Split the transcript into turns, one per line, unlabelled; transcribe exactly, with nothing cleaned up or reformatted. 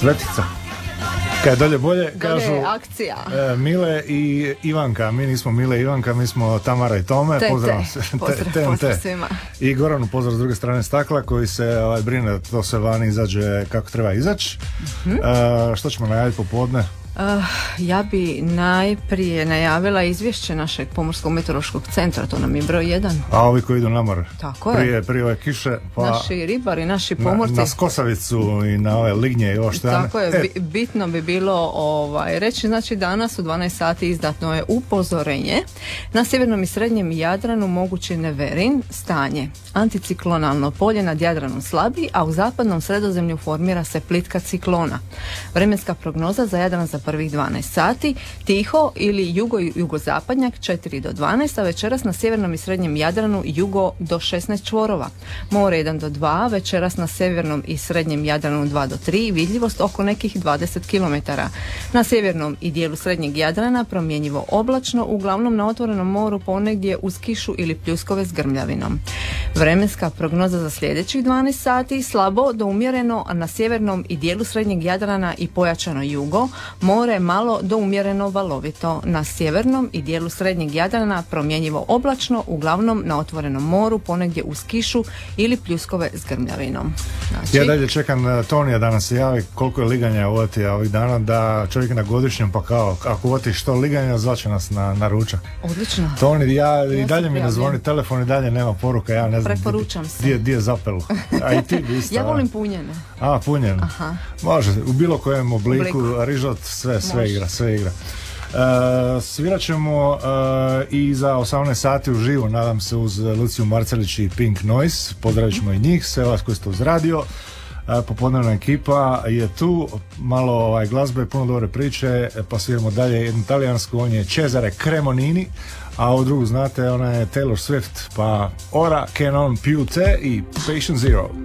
Svetica. Kad je dolje bolje, kažu
dolje akcija.
E, Mile i Ivanka. Mi nismo Mile i Ivanka, mi smo Tamara i Tome.
Te,
pozdrav,
te. Pozdrav, te, pozdrav svima.
I Goranu pozdrav s druge strane stakla, koji se ovaj, brine da to sve vani izađe kako treba izaći. Mm-hmm. E, što ćemo najaviti popodne?
Uh, ja bi najprije najavila izvješće našeg pomorskog meteorološkog centra, to nam je broj jedan.
A ovi koji idu na more?
Tako
prije,
je.
Prije ove kiše. Pa
naši ribari, naši pomorci.
Na, na Skosavicu i na ove lignje i ovo što
Tako je,
e.
bitno bi bilo ovaj, reći, znači danas u dvanaest sati izdatno je upozorenje. Na sjevernom i srednjem Jadranu mogući neverin, stanje. Anticiklonalno polje nad Jadranom slabi, a u zapadnom Sredozemlju formira se plitka ciklona. Vremenska prognoza za Jadran za prvih dvanaest sati, tiho ili jugo i jugozapadnjak četiri do dvanaest, a večeras na sjevernom i srednjem Jadranu jugo do šesnaest čvorova. More jedan do dva, večeras na sjevernom i srednjem Jadranu dva do tri, vidljivost oko nekih dvadeset kilometara. Na sjevernom i dijelu srednjeg Jadrana promjenjivo oblačno, uglavnom na otvorenom moru ponegdje uz kišu ili pljuskove s grmljavinom. Vremenska prognoza za sljedećih dvanaest sati, slabo do umjereno, a na sjevernom i dijelu srednjeg Jadrana i pojačano jugo, more malo do umjereno valovito. Na sjevernom i dijelu srednjeg Jadrana promjenjivo oblačno, uglavnom na otvorenom moru, ponegdje uz kišu ili pljuskove s grmljavinom. Znači...
Ja dalje čekam Tonija da nam se javi koliko je liganja uvati ovih dana, da čovjek na godišnjem, pa kao ako uvati što liganja, zvaće nas na, na ručak.
Odlično.
Toni, ja,
ja
i dalje mi ne zvoni telefon, i dalje nema poruka, ja ne znam.
Preporučam se.
Di, di je zapelo. A i ti isto.
Ja volim punjene.
A, punjen.
Aha.
Može, u bilo kojem obliku,
obliku.
rižot, sve, sve
Može.
igra, sve igra. Uh, svirat ćemo uh, i za osamnaest sati u živu, nadam se, uz Luciju Marcelić i Pink Noise. Pozdravit ćemo i njih, sve vas koji ste uz radio. Uh, popodnevna ekipa je tu, malo ovaj, glazbe, puno dobre priče, pa sviramo dalje jednu talijansku, on je Cesare Cremonini, a ovu drugu znate, ona je Taylor Swift, pa ora che non più te i Patient Zero.